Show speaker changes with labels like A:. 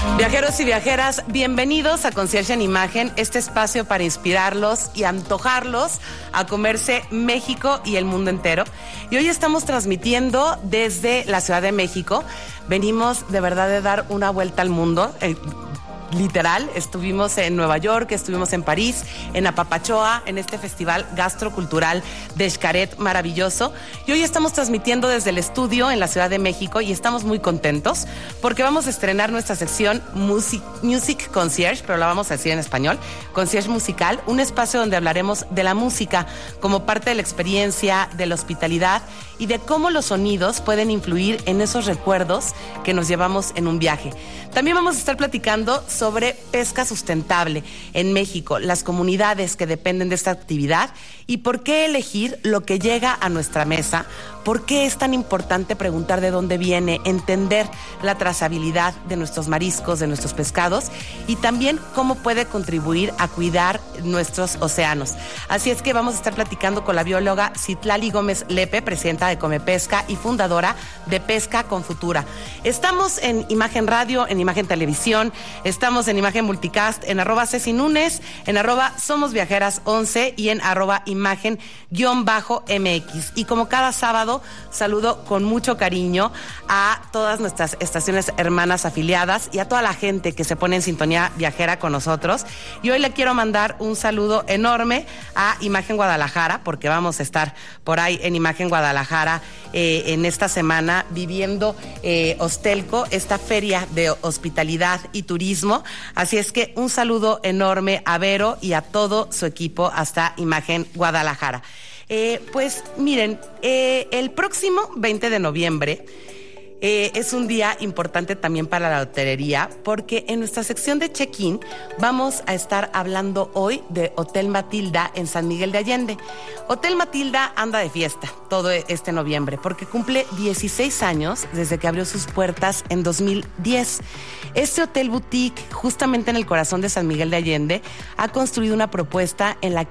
A: Viajeros y viajeras, bienvenidos a Concierge en Imagen, este espacio para inspirarlos y antojarlos a comerse México y el mundo entero. Y hoy estamos transmitiendo desde la Ciudad de México. Venimos de verdad de dar una vuelta al mundo. Literal, estuvimos en Nueva York, estuvimos en París, en Apapachoa, en este festival gastrocultural de Xcaret maravilloso. Y hoy estamos transmitiendo desde el estudio en la Ciudad de México y estamos muy contentos porque vamos a estrenar nuestra sección Music Concierge, pero la vamos a decir en español, Concierge Musical, un espacio donde hablaremos de la música como parte de la experiencia, de la hospitalidad y de cómo los sonidos pueden influir en esos recuerdos que nos llevamos en un viaje. También vamos a estar platicando sobre pesca sustentable en México, las comunidades que dependen de esta actividad y por qué elegir lo que llega a nuestra mesa, por qué es tan importante preguntar de dónde viene, entender la trazabilidad de nuestros mariscos, de nuestros pescados y también cómo puede contribuir a cuidar nuestros océanos. Así es que vamos a estar platicando con la bióloga Citlali Gómez Lepe, presidenta de Comepesca y fundadora de Pesca con Futura. Estamos en Imagen Radio, en Imagen Televisión, estamos en Imagen Multicast, en @Ceci Núñez, en @SomosViajeras11 y en @Imagen_MX. Y como cada sábado, saludo con mucho cariño a todas nuestras estaciones hermanas afiliadas y a toda la gente que se pone en sintonía viajera con nosotros. Y hoy le quiero mandar un saludo enorme a Imagen Guadalajara, porque vamos a estar por ahí en Imagen Guadalajara en esta semana viviendo Hostelco, esta feria de hospitalidad y turismo. Así es que un saludo enorme a Vero y a todo su equipo hasta Imagen Guadalajara. Pues miren, el próximo 20 de noviembre es un día importante también para la hotelería porque en nuestra sección de check-in vamos a estar hablando hoy de Hotel Matilda en San Miguel de Allende. Hotel Matilda anda de fiesta todo este noviembre porque cumple 16 años desde que abrió sus puertas en 2010. Este hotel boutique, justamente en el corazón de San Miguel de Allende, ha construido una propuesta en la